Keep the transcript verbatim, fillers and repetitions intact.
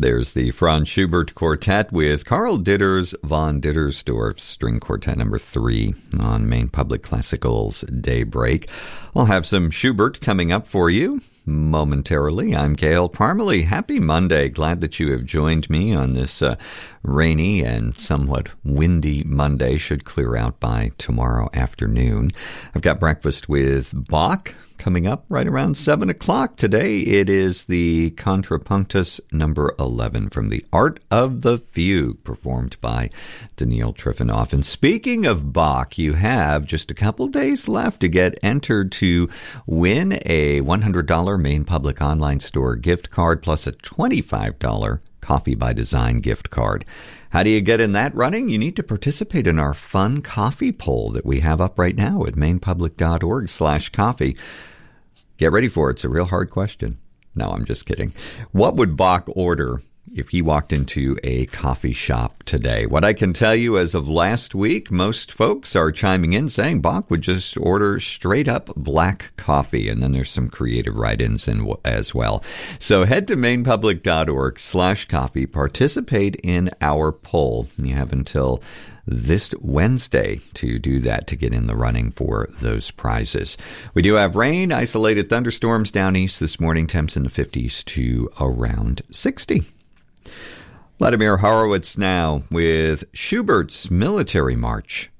There's the Franz Schubert Quartet with Karl Ditters von Dittersdorf String Quartet number three on Maine Public Classical's Daybreak. I'll have some Schubert coming up for you momentarily. I'm Gail Parmalee. Happy Monday. Glad that you have joined me on this uh, rainy and somewhat windy Monday. Should clear out by tomorrow afternoon. I've got breakfast with Bach coming up right around seven o'clock. Today it is the Contrapunctus number eleven from the Art of the Fugue, performed by Daniil Trifonov. And speaking of Bach, you have just a couple days left to get entered to win a one hundred dollars Maine Public Online Store gift card plus a twenty-five dollars Coffee by Design gift card. How do you get in that running? You need to participate in our fun coffee poll that we have up right now at mainpublic.org slash coffee. Get ready for it. It's a real hard question. No, I'm just kidding. What would Bach order if he walked into a coffee shop today? What I can tell you as of last week, most folks are chiming in saying Bach would just order straight up black coffee. And then there's some creative write-ins in as well. So head to mainpublic.org slash coffee. Participate in our poll. You have until this Wednesday to do that, to get in the running for those prizes. We do have rain, isolated thunderstorms down east this morning, temps in the fifties to around sixty. Vladimir Horowitz now with Schubert's Military March.